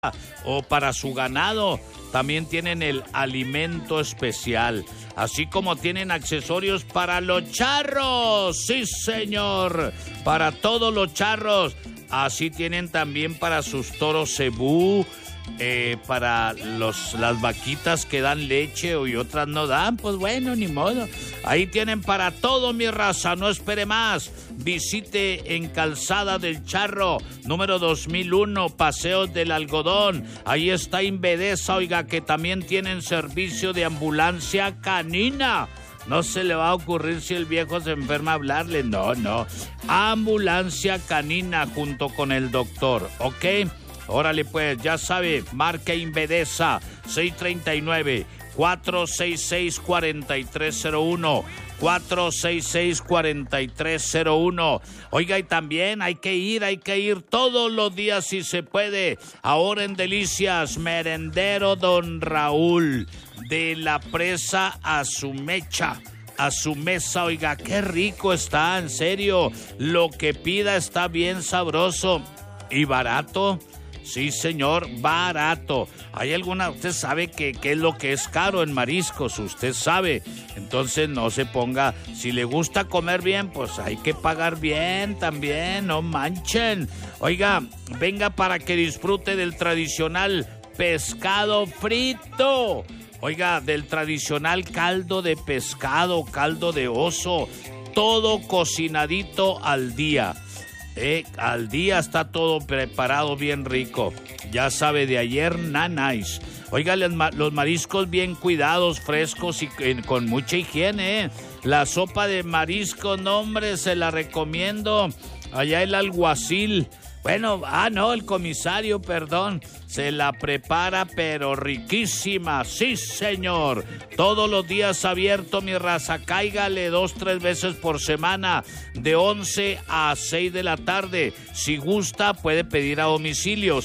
o para su ganado. También tienen el alimento especial, así como tienen accesorios para los charros. Sí, señor, para todos los charros. Así tienen también para sus toros cebú, para las vaquitas que dan leche y otras no dan, pues bueno, ni modo. Ahí tienen para todo, mi raza, no espere más. Visite en Calzada del Charro, número 2001, Paseos del Algodón. Ahí está Invedesa, oiga, que también tienen servicio de ambulancia canina. No se le va a ocurrir si el viejo se enferma hablarle, no. Ambulancia canina junto con el doctor, ¿ok? Órale pues, ya sabe, marca Invedesa, 639-466-4301, 466-4301. Oiga, y también hay que ir todos los días si se puede. Ahora en Delicias, Merendero Don Raúl, de la presa a su mecha, a su mesa. Oiga, qué rico está, en serio. Lo que pida está bien sabroso y barato. Sí, señor, barato. ¿Hay alguna? Usted sabe qué es lo que es caro en mariscos, usted sabe. Entonces no se ponga, si le gusta comer bien, pues hay que pagar bien también, no manchen. Oiga, venga para que disfrute del tradicional pescado frito. Oiga, del tradicional caldo de pescado, caldo de oso, todo cocinadito al día. Al día está todo preparado bien rico. Ya sabe, de ayer nanáis. Oiga, los mariscos bien cuidados, frescos y con mucha higiene. La sopa de mariscos, no hombre, se la recomiendo. Allá el alguacil. Bueno, el comisario, perdón, se la prepara, pero riquísima, sí, señor. Todos los días abierto, mi raza, cáigale 2-3 veces por semana, de 11 a 6 de la tarde. Si gusta, puede pedir a domicilio,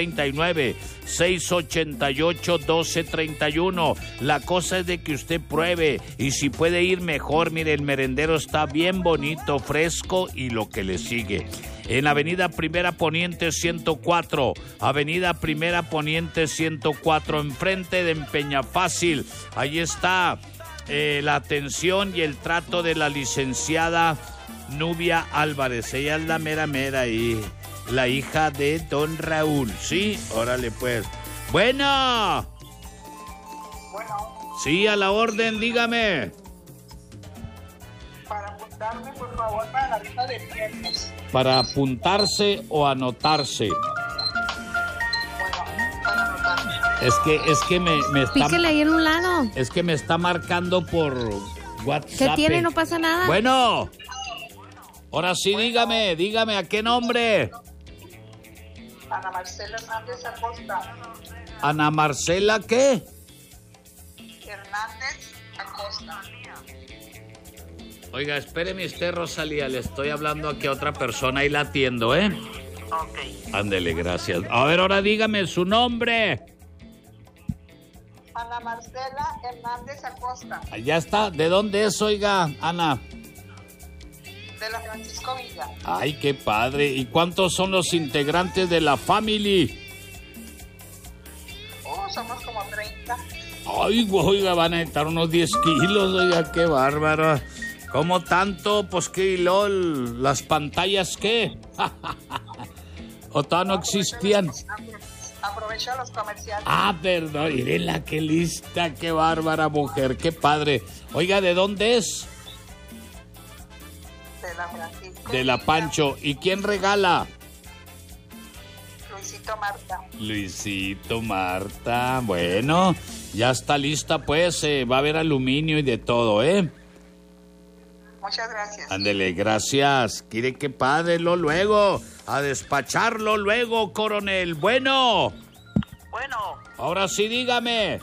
639-688-1231. La cosa es de que usted pruebe, y si puede ir mejor, mire, el merendero está bien bonito, fresco y lo que le sigue. En Avenida Primera Poniente 104, Avenida Primera Poniente 104, enfrente de Empeñafácil. Ahí está la atención y el trato de la licenciada Nubia Álvarez. Ella es la mera y la hija de don Raúl. Sí, órale pues. Bueno. Sí, a la orden, dígame. Para apuntarme, por favor, para la rifa de viernes. ¿Para apuntarse o anotarse? Bueno, para anotarme. Es que me está... Píquele ahí en un lado. Es que me está marcando por WhatsApp. ¿Qué tiene? No pasa nada. Bueno. Ahora sí, dígame, ¿a qué nombre? Ana Marcela Hernández Acosta. ¿Ana Marcela qué? Hernández Acosta. Oiga, espéreme usted, Rosalía, le estoy hablando aquí a otra persona y la atiendo, ¿eh? Ok. Ándele, gracias. A ver, ahora dígame su nombre. Ana Marcela Hernández Acosta. Ya está. ¿De dónde es, oiga, Ana? De la Francisco Villa. Ay, qué padre. ¿Y cuántos son los integrantes de la family? Somos como 30. Ay, oiga, van a necesitar unos 10 kilos, oiga, qué bárbaro. ¿Cómo tanto? Pues qué, LOL, ¿las pantallas qué? ¿O todavía no existían? Aprovecha los comerciales. Perdón, mírenla, qué lista, qué bárbara mujer, qué padre. Oiga, ¿de dónde es? De la Francisco. De la Pancho. ¿Y quién regala? Luisito Marta. Bueno, ya está lista, pues, va a haber aluminio y de todo, ¿eh? Muchas gracias. Ándele, gracias. Quiere que padre luego, a despacharlo luego, coronel. Bueno. Ahora sí, dígame.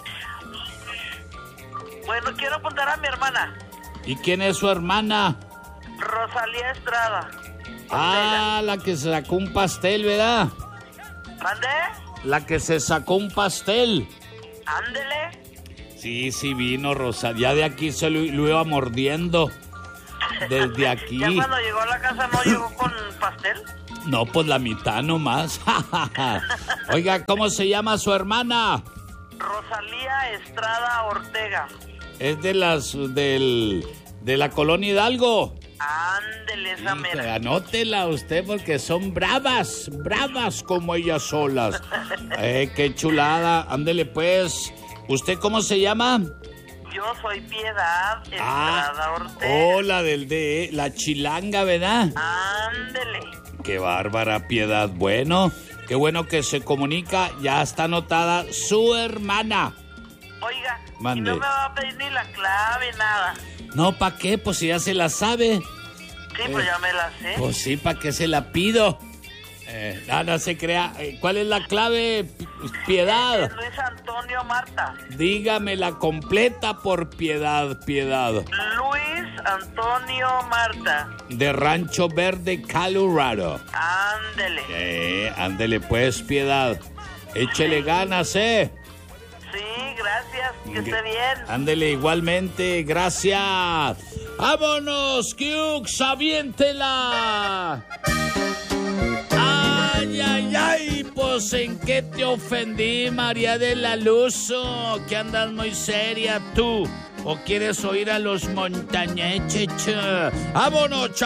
Bueno, quiero apuntar a mi hermana. ¿Y quién es su hermana? Rosalía Estrada. La que se sacó un pastel, ¿verdad? ¿Mande? La que se sacó un pastel. Ándele. Sí, vino Rosalía. Ya de aquí se lo iba mordiendo. Desde aquí. ¿Ya cuando llegó a la casa no llegó con pastel? No, pues la mitad nomás. Oiga, ¿cómo se llama su hermana? Rosalía Estrada Ortega. Es de la colonia Hidalgo. Ándele, esa mera. Anótela usted porque son bravas como ellas solas. Qué chulada. Ándele pues. ¿Usted cómo se llama? Yo soy Piedad Estrada Ortega. Oh, la la chilanga, ¿verdad? Ándele. Qué bárbara, Piedad. Bueno, qué bueno que se comunica. Ya está anotada su hermana. Oiga, Mande. y no me va a pedir ni la clave, nada. No, ¿para qué? Pues si ya se la sabe. Sí, pues ya me la sé. Pues sí, ¿para qué se la pido? No se crea. ¿Cuál es la clave, Piedad? Es Luis Antonio Marta. Dígamela completa por Piedad. Luis Antonio Marta. De Rancho Verde, Colorado. Ándele. Ándele pues, Piedad. Échele ganas, Sí, gracias. Que esté bien. Ándele igualmente, gracias. ¡Vámonos, Cukes! ¡Aviéntela! ¡Ay! Pues, ¿en qué te ofendí, María de la Luz? ¿Que andas muy seria tú? ¿O quieres oír a los montañeches? ¡Vámonos,